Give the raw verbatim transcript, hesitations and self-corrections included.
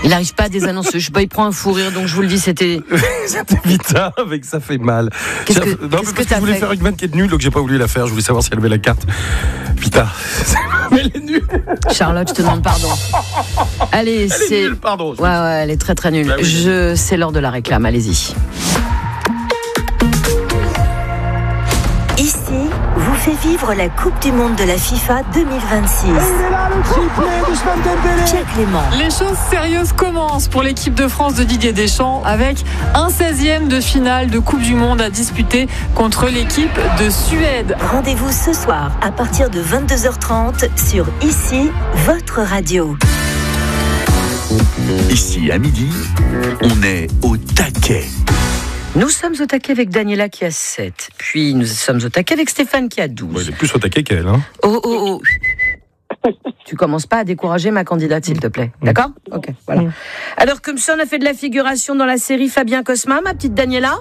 Il n'arrive pas à des annonces. Je sais pas, il prend un fou rire, donc je vous le dis, c'était. C'était Vita, avec ça fait mal. Qu'est-ce que, non, qu'est-ce parce que que t'as je voulais fait faire une vanne qui est nulle, donc j'ai pas voulu la faire. Je voulais savoir si elle avait la carte. Vita. Mais elle est nulle. Charlotte, je te demande pardon. Allez, Elle c'est. est nulle, pardon. Ouais, ouais, elle est très très nulle. Bah oui. Je... C'est l'heure de la réclame, allez-y. Ici, vous fait vivre la Coupe du Monde de la FIFA deux mille vingt-six. Pierre Clément. Les choses sérieuses commencent pour l'équipe de France de Didier Deschamps avec un seizième de finale de Coupe du Monde à disputer contre l'équipe de Suède. Rendez-vous ce soir à partir de vingt-deux heures trente sur Ici, votre radio. Ici, à midi, on est au taquet. Nous sommes au taquet avec Daniela qui a sept. Puis nous sommes au taquet avec Stéphane qui a douze. Ouais, il est plus au taquet qu'elle. Hein. Oh, oh, oh. Tu commences pas à décourager ma candidate, s'il te plaît. D'accord ? Ok, voilà. Alors, comme ça, on a fait de la figuration dans la série Fabien Cosma, ma petite Daniela ?